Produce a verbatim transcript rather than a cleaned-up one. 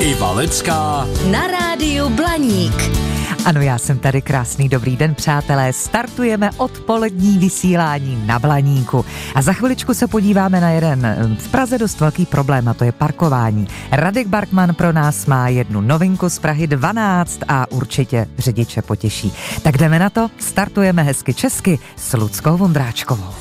Iva Lecká na rádiu Blaník. Ano, já jsem tady, krásný dobrý den, přátelé. Startujeme odpolední vysílání na Blaníku. A za chviličku se podíváme na jeden v Praze dost velký problém, a to je parkování. Radek Barkman pro nás má jednu novinku z Prahy dvanáct a určitě řidiče potěší. Tak jdeme na to, startujeme hezky česky s Luckou Vondráčkovou.